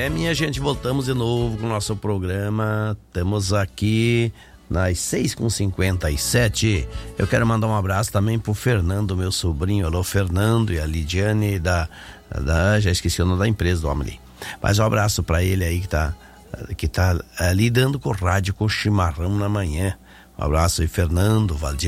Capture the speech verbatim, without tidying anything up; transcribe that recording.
É, minha gente, voltamos de novo com o nosso programa. Estamos aqui nas seis com cinquenta e sete. Eu quero mandar um abraço também pro Fernando, meu sobrinho. Alô, Fernando, e a Lidiane da, da já esqueci o nome da empresa do homem ali. Mas um abraço para ele aí que tá, que tá lidando com o rádio, com o chimarrão na manhã. Um abraço aí, Fernando, Valdir